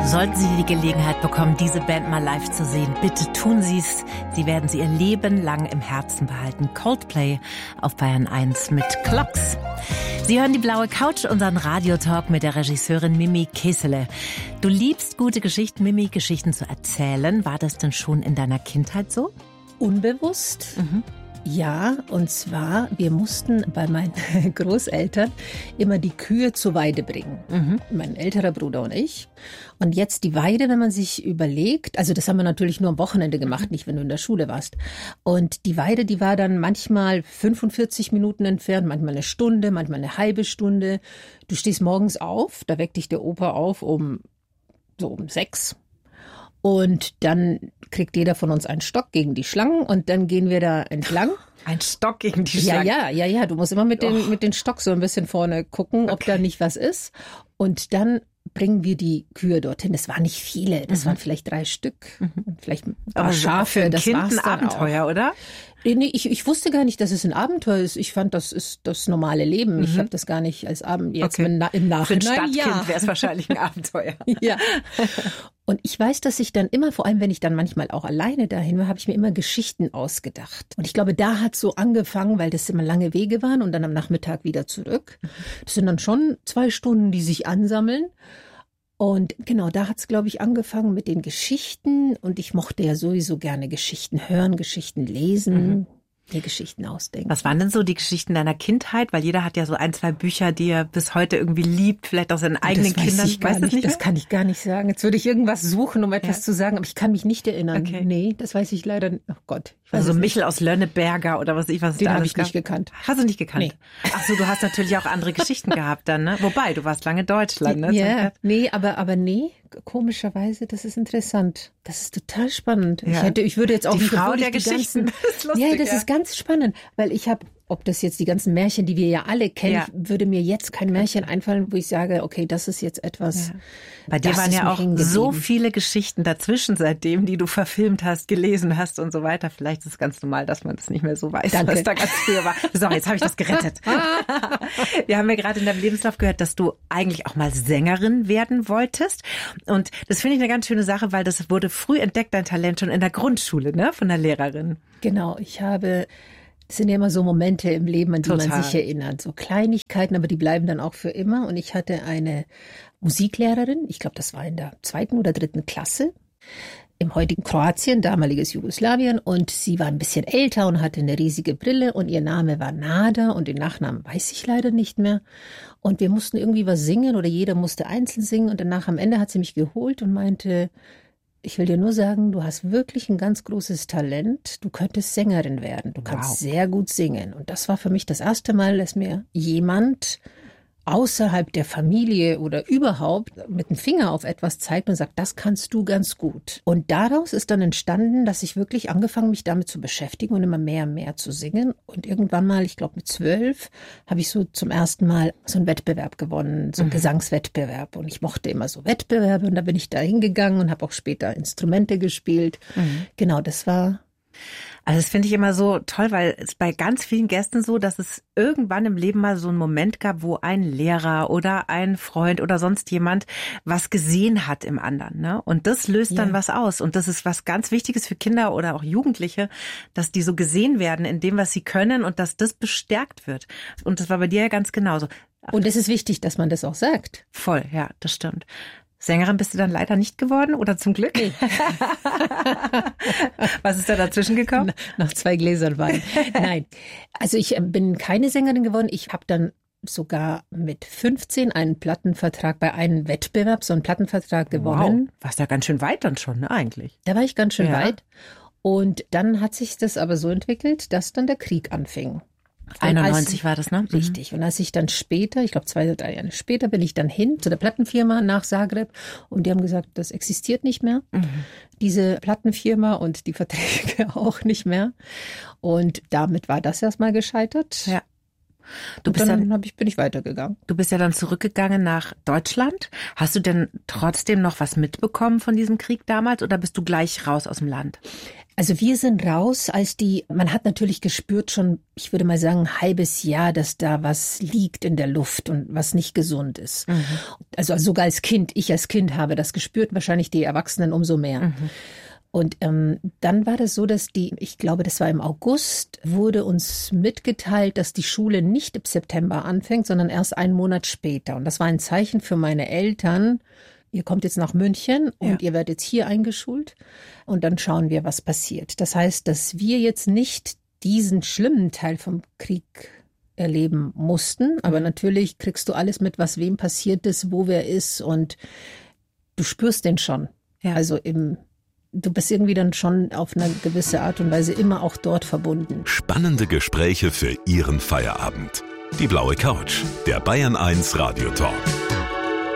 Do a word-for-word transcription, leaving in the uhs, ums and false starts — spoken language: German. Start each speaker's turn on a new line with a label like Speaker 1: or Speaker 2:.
Speaker 1: Sollten Sie die Gelegenheit bekommen, diese Band mal live zu sehen, bitte tun Sie es. Sie werden sie Ihr Leben lang im Herzen behalten. Coldplay auf Bayern eins mit Clocks. Sie hören die blaue Couch, unseren Radiotalk mit der Regisseurin Mimi Kesele. Du liebst gute Geschichten, Mimi, Geschichten zu erzählen. War das denn schon in deiner Kindheit so?
Speaker 2: Unbewusst.
Speaker 1: Mhm.
Speaker 2: Ja, und zwar, wir mussten bei meinen Großeltern immer die Kühe zur Weide bringen. Mhm. Mein älterer Bruder und ich. Und jetzt die Weide, wenn man sich überlegt, also das haben wir natürlich nur am Wochenende gemacht, nicht wenn du in der Schule warst. Und die Weide, die war dann manchmal fünfundvierzig Minuten entfernt, manchmal eine Stunde, manchmal eine halbe Stunde. Du stehst morgens auf, da weckt dich der Opa auf um so um sechs. Und dann kriegt jeder von uns einen Stock gegen die Schlangen und dann gehen wir da entlang.
Speaker 1: Ein Stock gegen die Schlangen?
Speaker 2: Ja, ja, ja, ja. Du musst immer mit den, mit den Stock so ein bisschen vorne gucken, ob
Speaker 1: okay.
Speaker 2: da nicht was ist. Und dann bringen wir die Kühe dorthin. Das waren nicht viele, das mhm. waren vielleicht drei Stück. Mhm. Vielleicht ein paar
Speaker 1: Aber
Speaker 2: Schafe,
Speaker 1: für
Speaker 2: das
Speaker 1: kind
Speaker 2: war's
Speaker 1: ein
Speaker 2: dann
Speaker 1: Abenteuer,
Speaker 2: auch.
Speaker 1: Oder?
Speaker 2: Nee, ich, ich wusste gar nicht, dass es ein Abenteuer ist. Ich fand, das ist das normale Leben. Mhm. Ich habe das gar nicht als Abend jetzt
Speaker 1: okay.
Speaker 2: im, Na- im Nachhinein.
Speaker 1: Für ein Stadtkind
Speaker 2: ja.
Speaker 1: wäre es wahrscheinlich ein Abenteuer.
Speaker 2: Ja. Und ich weiß, dass ich dann immer, vor allem wenn ich dann manchmal auch alleine dahin war, habe ich mir immer Geschichten ausgedacht. Und ich glaube, da hat so angefangen, weil das immer lange Wege waren und dann am Nachmittag wieder zurück. Das sind dann schon zwei Stunden, die sich ansammeln. Und genau, da hat's, glaube ich, angefangen mit den Geschichten. Und ich mochte ja sowieso gerne Geschichten hören, Geschichten lesen. Mhm. Mir Geschichten ausdenken.
Speaker 1: Was waren denn so die Geschichten deiner Kindheit? Weil jeder hat ja so ein, zwei Bücher, die er bis heute irgendwie liebt, vielleicht auch seinen eigenen
Speaker 2: das
Speaker 1: Kindern.
Speaker 2: Weiß ich gar
Speaker 1: weißt
Speaker 2: nicht,
Speaker 1: nicht
Speaker 2: das
Speaker 1: mehr?
Speaker 2: kann ich gar nicht sagen. Jetzt würde ich irgendwas suchen, um etwas
Speaker 1: ja.
Speaker 2: zu sagen, aber ich kann mich nicht erinnern.
Speaker 1: Okay.
Speaker 2: Nee, das weiß ich leider nicht. Oh Gott. Ich weiß
Speaker 1: Also
Speaker 2: es
Speaker 1: Michel
Speaker 2: nicht.
Speaker 1: aus Lönneberger oder was ich was
Speaker 2: Den
Speaker 1: da
Speaker 2: habe
Speaker 1: alles
Speaker 2: ich nicht
Speaker 1: gab.
Speaker 2: gekannt.
Speaker 1: Hast du nicht gekannt?
Speaker 2: Nee.
Speaker 1: Ach so, du hast natürlich auch andere Geschichten gehabt dann, ne? Wobei, du warst lange in Deutschland, ne?
Speaker 2: Ja, nee, aber, aber nee, komischerweise, das ist interessant. Das ist total spannend.
Speaker 1: Ja.
Speaker 2: Ich hätte, ich würde jetzt auch
Speaker 1: die
Speaker 2: nicht
Speaker 1: Frau
Speaker 2: obwohl
Speaker 1: der
Speaker 2: ich die
Speaker 1: Geschichten.
Speaker 2: Ganzen,
Speaker 1: Das ist lustig,
Speaker 2: ja, das
Speaker 1: ja.
Speaker 2: ist ganz spannend, weil ich habe, ob das jetzt die ganzen Märchen, die wir ja alle kennen,
Speaker 1: Ja.
Speaker 2: würde mir jetzt kein Märchen einfallen, wo ich sage, okay, das ist jetzt etwas.
Speaker 1: Ja. Bei dir
Speaker 2: das
Speaker 1: waren
Speaker 2: ist
Speaker 1: ja
Speaker 2: mir
Speaker 1: auch
Speaker 2: hängen
Speaker 1: so
Speaker 2: geblieben.
Speaker 1: viele Geschichten dazwischen seitdem, die du verfilmt hast, gelesen hast und so weiter. Vielleicht ist es ganz normal, dass man das nicht mehr so weiß,
Speaker 2: Danke.
Speaker 1: was da ganz früher war. So, jetzt habe ich das gerettet. Wir haben ja gerade in deinem Lebenslauf gehört, dass du eigentlich auch mal Sängerin werden wolltest. Und das finde ich eine ganz schöne Sache, weil das wurde früh entdeckt, dein Talent, schon in der Grundschule, ne, von der Lehrerin.
Speaker 2: Genau, ich habe, es sind ja immer so Momente im Leben, an die
Speaker 1: Total.
Speaker 2: man sich erinnert. So Kleinigkeiten, aber die bleiben dann auch für immer. Und ich hatte eine Musiklehrerin, ich glaube, das war in der zweiten oder dritten Klasse, im heutigen Kroatien, damaliges Jugoslawien. Und sie war ein bisschen älter und hatte eine riesige Brille. Und ihr Name war Nada und den Nachnamen weiß ich leider nicht mehr. Und wir mussten irgendwie was singen oder jeder musste einzeln singen. Und danach am Ende hat sie mich geholt und meinte, ich will dir nur sagen, du hast wirklich ein ganz großes Talent. Du könntest Sängerin werden. Du kannst
Speaker 1: Wow.
Speaker 2: sehr gut singen. Und das war für mich das erste Mal, dass mir jemand außerhalb der Familie oder überhaupt mit dem Finger auf etwas zeigt und sagt, das kannst du ganz gut. Und daraus ist dann entstanden, dass ich wirklich angefangen, mich damit zu beschäftigen und immer mehr und mehr zu singen. Und irgendwann mal, ich glaube mit zwölf, habe ich so zum ersten Mal so einen Wettbewerb gewonnen, so einen mhm. Gesangswettbewerb. Und ich mochte immer so Wettbewerbe und da bin ich da hingegangen und habe auch später Instrumente gespielt. Mhm. Genau, das war...
Speaker 1: Also das finde ich immer so toll, weil es bei ganz vielen Gästen so, dass es irgendwann im Leben mal so einen Moment gab, wo ein Lehrer oder ein Freund oder sonst jemand was gesehen hat im anderen, ne? Und das löst dann
Speaker 2: ja.
Speaker 1: was aus. Und das ist was ganz Wichtiges für Kinder oder auch Jugendliche, dass die so gesehen werden in dem, was sie können und dass das bestärkt wird. Und das war bei dir ja ganz genauso.
Speaker 2: Und es ist wichtig, dass man das auch sagt.
Speaker 1: Voll, ja, das stimmt. Sängerin bist du dann leider nicht geworden oder zum Glück?
Speaker 2: Nee.
Speaker 1: Was ist da dazwischen gekommen?
Speaker 2: Nach zwei Gläsern Wein. Nein, also ich bin keine Sängerin geworden. Ich habe dann sogar mit fünfzehn einen Plattenvertrag bei einem Wettbewerb, so einen Plattenvertrag gewonnen.
Speaker 1: Wow, warst ja ganz schön weit dann schon, ne, eigentlich.
Speaker 2: Da war ich ganz schön
Speaker 1: ja.
Speaker 2: weit. Und dann hat sich das aber so entwickelt, dass dann der Krieg anfing.
Speaker 1: einundneunzig als, war das, ne?
Speaker 2: Richtig. Und als ich dann später, ich glaube zwei oder drei Jahre später, bin ich dann hin zu der Plattenfirma nach Zagreb und die haben gesagt, das existiert nicht mehr. Mhm. Diese Plattenfirma und die Verträge auch nicht mehr. Und damit war das erstmal gescheitert.
Speaker 1: Ja. Du
Speaker 2: und
Speaker 1: bist
Speaker 2: dann
Speaker 1: dann,
Speaker 2: hab ich, bin ich weitergegangen.
Speaker 1: Du bist ja dann zurückgegangen nach Deutschland. Hast du denn trotzdem noch was mitbekommen von diesem Krieg damals oder bist du gleich raus aus dem Land?
Speaker 2: Also wir sind raus, als die, man hat natürlich gespürt schon, ich würde mal sagen, ein halbes Jahr, dass da was liegt in der Luft und was nicht gesund ist. Mhm. Also sogar als Kind, ich als Kind habe das gespürt, wahrscheinlich die Erwachsenen umso mehr. Mhm. Und ähm, dann war das so, dass die, ich glaube, das war im August, wurde uns mitgeteilt, dass die Schule nicht im September anfängt, sondern erst einen Monat später. Und das war ein Zeichen für meine Eltern. Ihr kommt jetzt nach München und ja. ihr werdet jetzt hier eingeschult und dann schauen wir, was passiert. Das heißt, dass wir jetzt nicht diesen schlimmen Teil vom Krieg erleben mussten, aber natürlich kriegst du alles mit, was wem passiert ist, wo wer ist und du spürst den schon. Ja. Also im, du bist irgendwie dann schon auf eine gewisse Art und Weise immer auch dort verbunden.
Speaker 3: Spannende Gespräche für Ihren Feierabend. Die blaue Couch, der Bayern eins Radio Talk.